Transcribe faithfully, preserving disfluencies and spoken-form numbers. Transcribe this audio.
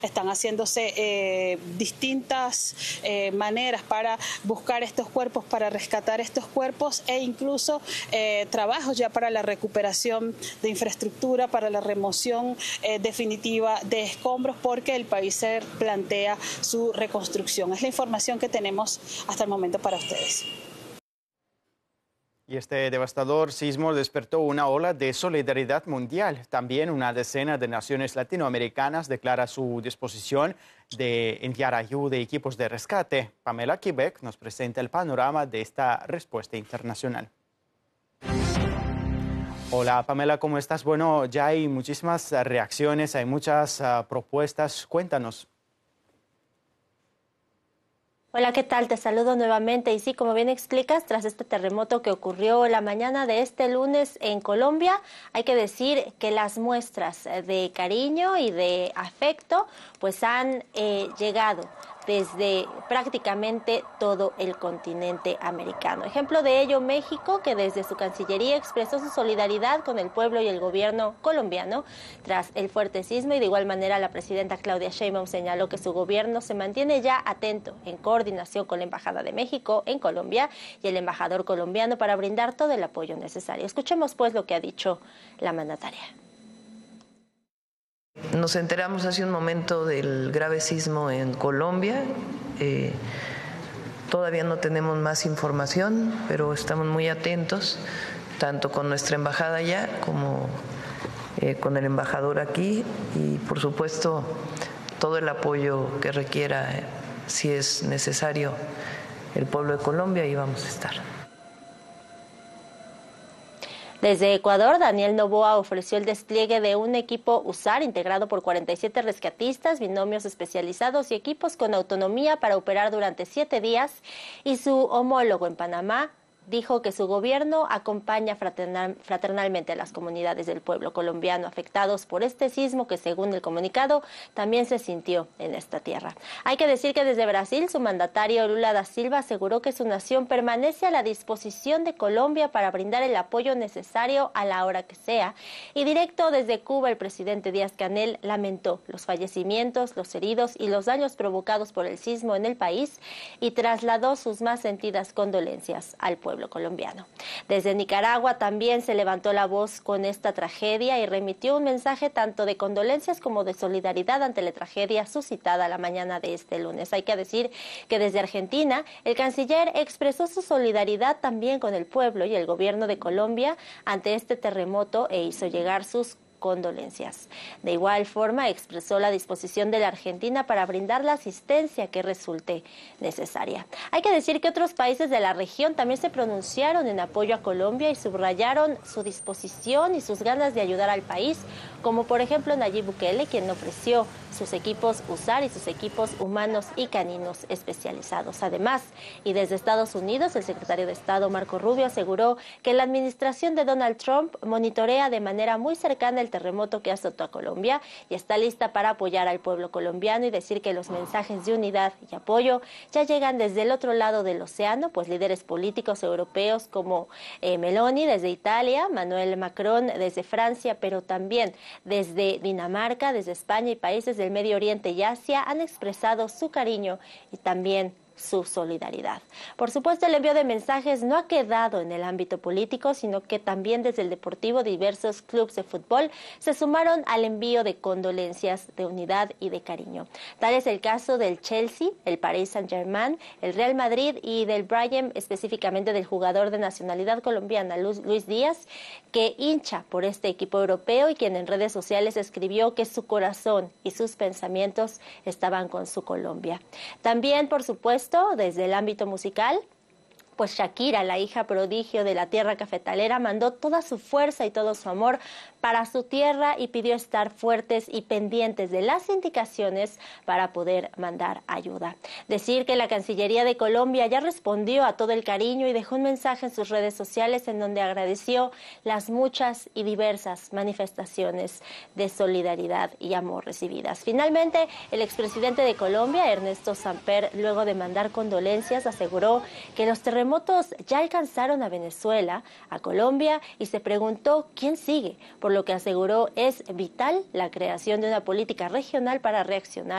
Están haciéndose eh, distintas eh, maneras para buscar estos cuerpos, para rescatar estos cuerpos e incluso eh, trabajos ya para la recuperación de infraestructura, para la remoción eh, definitiva de escombros, porque el país se plantea su reconstrucción. Es la información que tenemos hasta el momento para ustedes. Y este devastador sismo despertó una ola de solidaridad mundial. También una decena de naciones latinoamericanas declara su disposición de enviar ayuda y equipos de rescate. Pamela Quebec nos presenta el panorama de esta respuesta internacional. Hola Pamela, ¿cómo estás? Bueno, ya hay muchísimas reacciones, hay muchas uh, propuestas. Cuéntanos. Hola, ¿qué tal? Te saludo nuevamente. Y sí, como bien explicas, tras este terremoto que ocurrió la mañana de este lunes en Colombia, hay que decir que las muestras de cariño y de afecto pues han eh, llegado desde prácticamente todo el continente americano. Ejemplo de ello, México, que desde su Cancillería expresó su solidaridad con el pueblo y el gobierno colombiano tras el fuerte sismo, y de igual manera la presidenta Claudia Sheinbaum señaló que su gobierno se mantiene ya atento en coordinación con la Embajada de México en Colombia y el embajador colombiano para brindar todo el apoyo necesario. Escuchemos pues lo que ha dicho la mandataria. Nos enteramos hace un momento del grave sismo en Colombia. Eh, todavía no tenemos más información, pero estamos muy atentos, tanto con nuestra embajada allá como eh, con el embajador aquí, y por supuesto todo el apoyo que requiera, eh, si es necesario, el pueblo de Colombia, ahí vamos a estar. Desde Ecuador, Daniel Noboa ofreció el despliegue de un equipo USAR integrado por cuarenta y siete rescatistas, binomios especializados y equipos con autonomía para operar durante siete días, y su homólogo en Panamá dijo que su gobierno acompaña fraternal, fraternalmente a las comunidades del pueblo colombiano afectados por este sismo que, según el comunicado, también se sintió en esta tierra. Hay que decir que desde Brasil, su mandatario Lula da Silva aseguró que su nación permanece a la disposición de Colombia para brindar el apoyo necesario a la hora que sea. Y directo desde Cuba, el presidente Díaz-Canel lamentó los fallecimientos, los heridos y los daños provocados por el sismo en el país y trasladó sus más sentidas condolencias al pueblo colombiano. Desde Nicaragua también se levantó la voz con esta tragedia y remitió un mensaje tanto de condolencias como de solidaridad ante la tragedia suscitada la mañana de este lunes. Hay que decir que desde Argentina, el canciller expresó su solidaridad también con el pueblo y el gobierno de Colombia ante este terremoto e hizo llegar sus condolencias. De igual forma, expresó la disposición de la Argentina para brindar la asistencia que resulte necesaria. Hay que decir que otros países de la región también se pronunciaron en apoyo a Colombia y subrayaron su disposición y sus ganas de ayudar al país, como por ejemplo Nayib Bukele, quien ofreció sus equipos USAR y sus equipos humanos y caninos especializados. Además, y desde Estados Unidos, el secretario de Estado Marco Rubio aseguró que la administración de Donald Trump monitorea de manera muy cercana el terremoto que azotó a Colombia y está lista para apoyar al pueblo colombiano, y decir que los mensajes de unidad y apoyo ya llegan desde el otro lado del océano, pues líderes políticos europeos como eh, Meloni desde Italia, Manuel Macron desde Francia, pero también desde Dinamarca, desde España y países del Medio Oriente y Asia han expresado su cariño y también su solidaridad. Por supuesto, el envío de mensajes no ha quedado en el ámbito político, sino que también desde el deportivo diversos clubes de fútbol se sumaron al envío de condolencias, de unidad y de cariño. Tal es el caso del Chelsea, el Paris Saint-Germain, el Real Madrid y del Brighton, específicamente del jugador de nacionalidad colombiana Luis Díaz, que hincha por este equipo europeo y quien en redes sociales escribió que su corazón y sus pensamientos estaban con su Colombia. También, por supuesto, desde el ámbito musical, pues Shakira, la hija prodigio de la tierra cafetalera, mandó toda su fuerza y todo su amor para su tierra y pidió estar fuertes y pendientes de las indicaciones para poder mandar ayuda. Decir que la Cancillería de Colombia ya respondió a todo el cariño y dejó un mensaje en sus redes sociales en donde agradeció las muchas y diversas manifestaciones de solidaridad y amor recibidas. Finalmente, el expresidente de Colombia, Ernesto Samper, luego de mandar condolencias, aseguró que los terremotos ya alcanzaron a Venezuela, a Colombia, y se preguntó quién sigue, por lo que aseguró es vital la creación de una política regional para reaccionar